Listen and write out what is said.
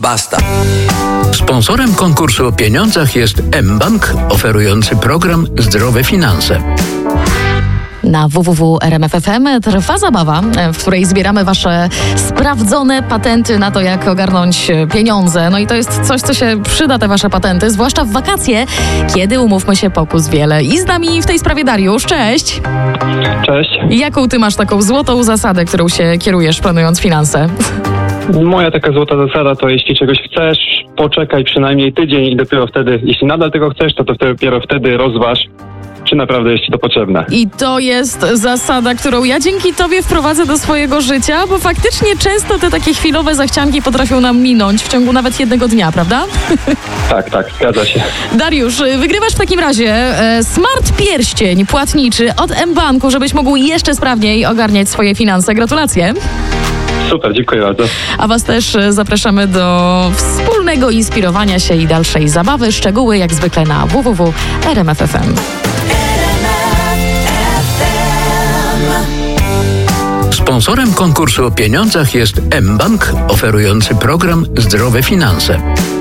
Basta. Sponsorem konkursu o pieniądzach jest mBank, oferujący program Zdrowe Finanse. Na www.rmf.fm trwa zabawa, w której zbieramy wasze sprawdzone patenty na to, jak ogarnąć pieniądze. No i to jest coś, co się przyda, te wasze patenty, zwłaszcza w wakacje, kiedy, umówmy się, pokus wiele. I z nami w tej sprawie Dariusz, cześć! Cześć. Jaką ty masz taką złotą zasadę, którą się kierujesz, planując finanse? Moja taka złota zasada to jeśli czegoś chcesz, poczekaj przynajmniej tydzień i dopiero wtedy, jeśli nadal tego chcesz, to dopiero wtedy rozważ, czy naprawdę jest ci to potrzebne. I to jest zasada, którą ja dzięki tobie wprowadzę do swojego życia, bo faktycznie często te takie chwilowe zachcianki potrafią nam minąć w ciągu nawet jednego dnia, prawda? Tak, zgadza się. Dariusz, wygrywasz w takim razie smart pierścień płatniczy od mBanku, żebyś mógł jeszcze sprawniej ogarniać swoje finanse. Gratulacje. Super, dziękuję bardzo. A was też zapraszamy do wspólnego inspirowania się i dalszej zabawy. Szczegóły jak zwykle na www.rmf.fm. Sponsorem konkursu o pieniądzach jest mBank, oferujący program Zdrowe Finanse.